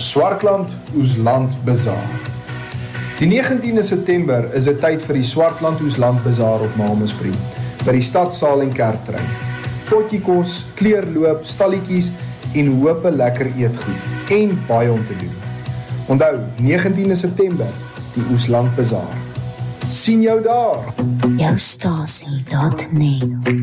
Swartland Oesland Bazaar. Die 19de September is dit tyd vir die Swartland Oesland Bazaar op Malmesbury, by die stadsaal en kerktrein. Potjie kos, kleurloop, stalletjies en hoop lekker eetgoed en baie om te doen. Onthou, 19de September, die Oesland Bazaar. Sien jou daar! Jou stasie.net